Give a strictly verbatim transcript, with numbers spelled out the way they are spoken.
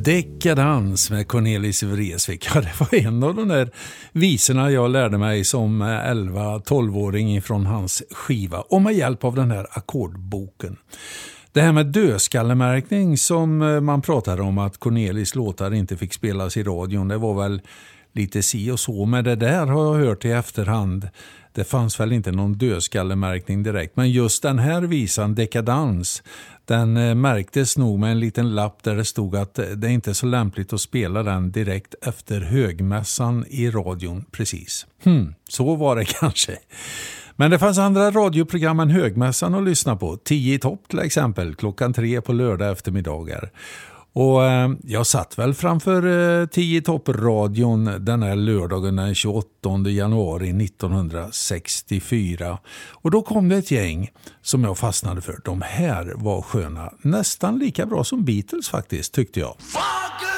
Dekadans med Cornelis Vreeswijk. Ja, det var en av de där visorna jag lärde mig som elva-tolv-åring från hans skiva. Och med hjälp av den här ackordboken. Det här med dödskallemärkning som man pratade om att Cornelis låtar inte fick spelas i radion. Det var väl lite si och så. Men det där har jag hört i efterhand. Det fanns väl inte någon dödskallemärkning direkt. Men just den här visan, Dekadans, den märktes nog med en liten lapp där det stod att det är inte så lämpligt att spela den direkt efter högmässan i radion. Precis. Hmm, så var det kanske. Men det fanns andra radioprogram än högmässan att lyssna på. tio i topp till exempel, klockan tre på lördag eftermiddagar. Och eh, jag satt väl framför eh, tio i topp-radion den här lördagen den tjugoåttonde januari nittonhundrasextiofyra. Och då kom det ett gäng som jag fastnade för. De här var sköna. Nästan lika bra som Beatles faktiskt, tyckte jag.